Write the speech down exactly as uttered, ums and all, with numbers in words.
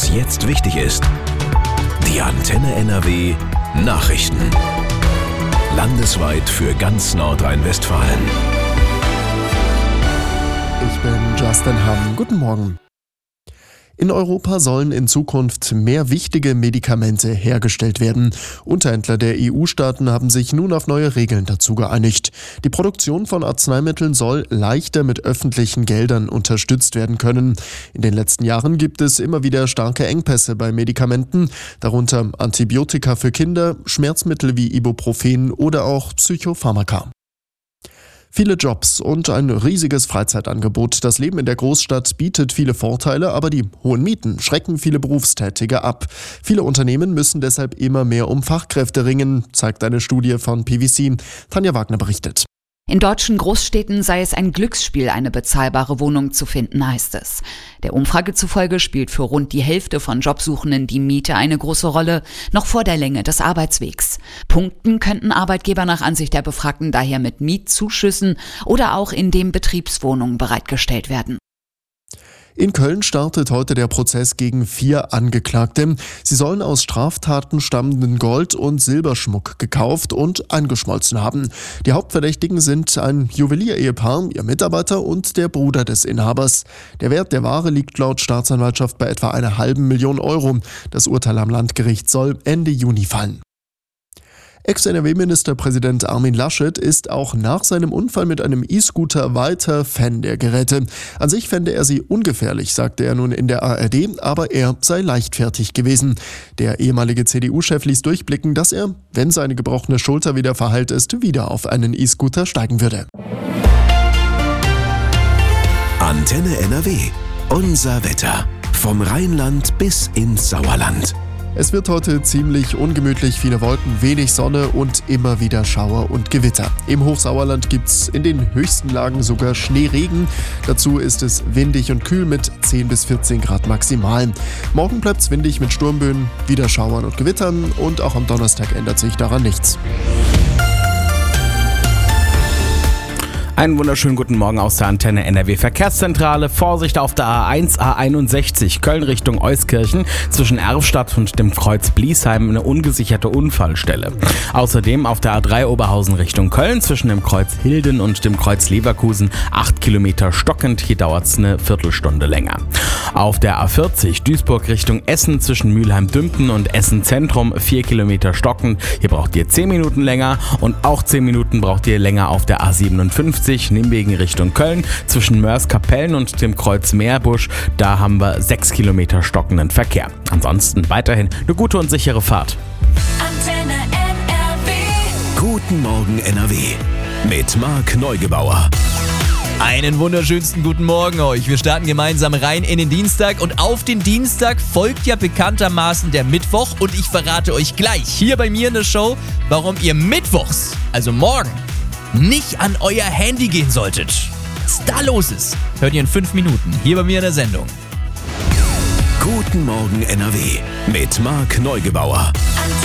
Was jetzt wichtig ist. Die Antenne N R W Nachrichten. Landesweit für ganz Nordrhein-Westfalen. Ich bin Justin Hamm. Guten Morgen. In Europa sollen in Zukunft mehr wichtige Medikamente hergestellt werden. Unterhändler der E U-Staaten haben sich nun auf neue Regeln dazu geeinigt. Die Produktion von Arzneimitteln soll leichter mit öffentlichen Geldern unterstützt werden können. In den letzten Jahren gibt es immer wieder starke Engpässe bei Medikamenten, darunter Antibiotika für Kinder, Schmerzmittel wie Ibuprofen oder auch Psychopharmaka. Viele Jobs und ein riesiges Freizeitangebot. Das Leben in der Großstadt bietet viele Vorteile, aber die hohen Mieten schrecken viele Berufstätige ab. Viele Unternehmen müssen deshalb immer mehr um Fachkräfte ringen, zeigt eine Studie von P W C. Tanja Wagner berichtet. In deutschen Großstädten sei es ein Glücksspiel, eine bezahlbare Wohnung zu finden, heißt es. Der Umfrage zufolge spielt für rund die Hälfte von Jobsuchenden die Miete eine große Rolle, noch vor der Länge des Arbeitswegs. Punkten könnten Arbeitgeber nach Ansicht der Befragten daher mit Mietzuschüssen oder auch indem Betriebswohnungen bereitgestellt werden. In Köln startet heute der Prozess gegen vier Angeklagte. Sie sollen aus Straftaten stammenden Gold- und Silberschmuck gekauft und eingeschmolzen haben. Die Hauptverdächtigen sind ein Juwelier-Ehepaar, ihr Mitarbeiter und der Bruder des Inhabers. Der Wert der Ware liegt laut Staatsanwaltschaft bei etwa einer halben Million Euro. Das Urteil am Landgericht soll Ende Juni fallen. Ex-N R W-Ministerpräsident Armin Laschet ist auch nach seinem Unfall mit einem E-Scooter weiter Fan der Geräte. An sich fände er sie ungefährlich, sagte er nun in der A R D, aber er sei leichtfertig gewesen. Der ehemalige C D U-Chef ließ durchblicken, dass er, wenn seine gebrochene Schulter wieder verheilt ist, wieder auf einen E-Scooter steigen würde. Antenne N R W. Unser Wetter. Vom Rheinland bis ins Sauerland. Es wird heute ziemlich ungemütlich, viele Wolken, wenig Sonne und immer wieder Schauer und Gewitter. Im Hochsauerland gibt's in den höchsten Lagen sogar Schneeregen. Dazu ist es windig und kühl mit zehn bis vierzehn Grad maximal. Morgen bleibt's windig mit Sturmböen, wieder Schauern und Gewittern und auch am Donnerstag ändert sich daran nichts. Einen wunderschönen guten Morgen aus der Antenne N R W Verkehrszentrale. Vorsicht auf der A eins, A einundsechzig, Köln Richtung Euskirchen. Zwischen Erfstadt und dem Kreuz Bliesheim eine ungesicherte Unfallstelle. Außerdem auf der A drei Oberhausen Richtung Köln zwischen dem Kreuz Hilden und dem Kreuz Leverkusen acht Kilometer stockend. Hier dauert es eine Viertelstunde länger. Auf der A vierzig Duisburg Richtung Essen zwischen Mülheim-Dümpen und Essen Zentrum vier Kilometer stockend. Hier braucht ihr zehn Minuten länger und auch zehn Minuten braucht ihr länger auf der A siebenundfünfzig Nimwegen Richtung Köln zwischen Mörs-Kapellen und dem Kreuz Meerbusch. Da haben wir sechs Kilometer stockenden Verkehr. Ansonsten weiterhin eine gute und sichere Fahrt. Antenne N R W. Guten Morgen N R W. Mit Marc Neugebauer. Einen wunderschönsten guten Morgen euch. Wir starten gemeinsam rein in den Dienstag und auf den Dienstag folgt ja bekanntermaßen der Mittwoch und ich verrate euch gleich hier bei mir in der Show, warum ihr mittwochs, also morgen, nicht an euer Handy gehen solltet. Was da los ist, hört ihr in fünf Minuten hier bei mir in der Sendung. Guten Morgen N R W mit Marc Neugebauer.